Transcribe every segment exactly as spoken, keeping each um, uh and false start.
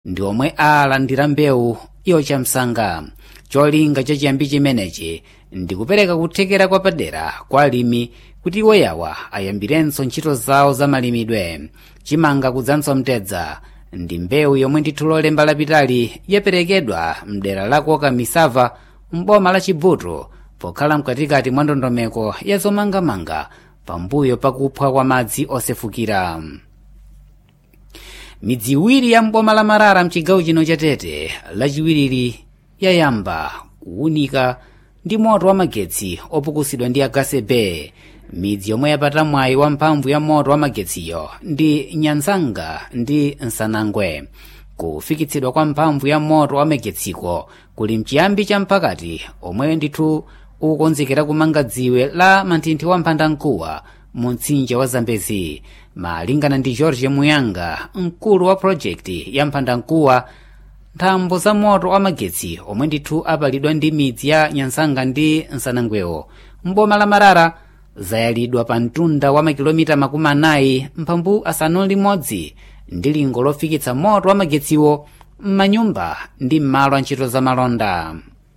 ndi omwe alandira mbewu yocha msanga. Cholinga cha chiyambi chimenechi ndi kupereka kuthekera kwa padera kwa alimi kuti iwo yawa ayambirenso ntchito zawo za malimidwe. Chimanga kudzanso mtedza ndi mbewu yomwe ndithu lolemba lapitali yaperekedwa mdera la Koka Misava mboma la Chivutu pokhala mkatikati mwa ndondomeko ya zomangamanga pambuyo pakuphwa kwa madzi osefukira. Midzi iwiri ya mboma la Marara mchigawo chino cha Tete lachiwiriri yayamba kuwunika ndi moto wa magetsi opukusidwa ndi agasebe. Midzi yomwe yapata mwayi wa mphamvu ya moto wa magetsiyo ndi Nyansanga ndi Nsanangwe. Kufikitsidwa kwa mphamvu ya moto wa magetsiko kuli mchiyambi cha mpakati omwe ndithu ukukonzekera kumanga dziwe la manthinthi wa mphandamkuwa mu mtsinje wa Zambezi. Malingana ndi George Muyanga, mkulu wa projekti ya mphandamkuwa, nthambo za moto wa magetsi omwe ndithu apalidwa ndi midzi ya Nyansanga ndi Nsanangwewo mboma la Marara zayalidwa pa mtunda wa makilomita makumi anayi mphambu asanu limodzi ndi lingo lofikitsa moto wa magetsiwo m'manyumba ndi m'malo a ntchito za malonda.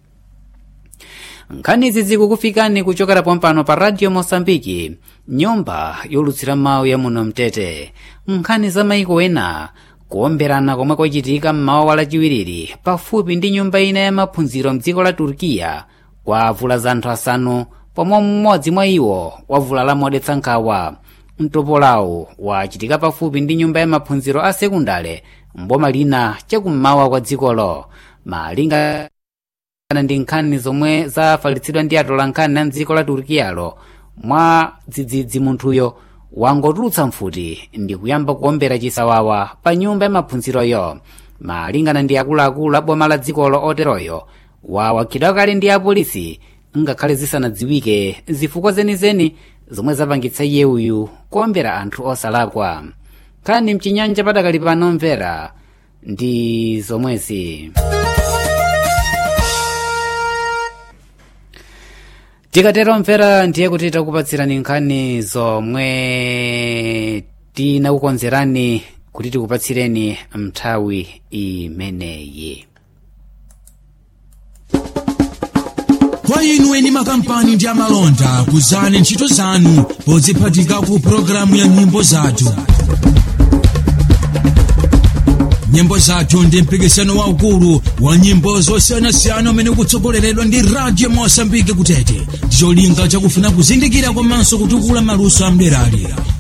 Nkhanizi zikukufikani kuchokera pompano pa Radio Mosambiki, nyumba yolutsira mawu ya muno Mtete. Nkhani za maiko ena kuomberana komwe kwachitika mmawa wa lachiwiriri pafupi ndi nyumba ina ya maphunziro mdziko la Turkiya kwavula za anthu asanu pomwe mmodzi mwa iwo wavulala modetsa nkhawa. Mtopolawo wachitika pafupi ndi nyumba ya maphunziro a sekundale mboma lina chakummawa kwa dzikolo. Malinga ndi nkhani zomwe zafalitsidwa ndi atolankhani a dziko la Turkiyalo, mwa dzidzidzi munthuyo wangotulutsa mfuti ndi kuyamba kuombera chisawawa pa nyumba ya maphunziroyo. Malingana ndi akuluakulu a boma la dzikolo oteroyo wawakhidwa kale ndi apolisi ngakhale zisanadziwike zifukwa zenizeni zomwe zapangitsa iye uyu kuombera anthu osalakwa. Nkhani mchinyanja padakali pano mvera ndi zomwezi. Tikatero mvera ndiye kuti takupatsirani nkhani zomwe tinakukonzerani kuti tikupatsireni mnthawi imeneyi. Kwa inu eni makampani ndi amalonda kuzani ntchito zanu podziphatika ku programu ya nyimbo zathu. Nyimbo zathu ndi mpikisano waukulu wa nyimbo zosiyanasiyana umene ukutsogoleredwa ndi Radio Mosambiki kutete. Cholinga chakufuna kuzindikira komanso kutukula maluso amderali.